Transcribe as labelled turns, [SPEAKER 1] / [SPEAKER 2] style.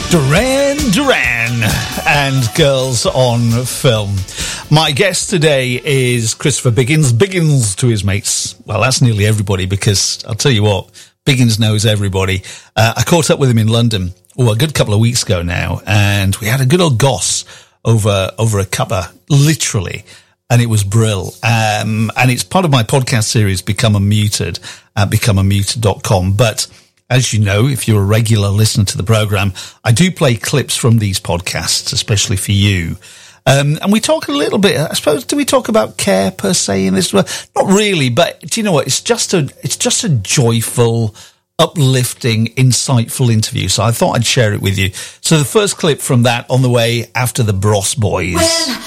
[SPEAKER 1] Duran and Girls on Film. My guest today is Christopher Biggins to his mates. Well, that's nearly everybody, because I'll tell you what, Biggins knows everybody. I caught up with him in London, a good couple of weeks ago now, and we had a good old goss over a cuppa, literally, and it was brill. And it's part of my podcast series, Become Unmuted, at becomeunmuted.com. But as you know, if you're a regular listener to the program, I do play clips from these podcasts, especially for you. And we talk a little bit, I suppose, do we talk about care per se in this? Not really, but do you know what? It's just a joyful, uplifting, insightful interview. So I thought I'd share it with you. So the first clip from that on the way after the Bros Boys.
[SPEAKER 2] When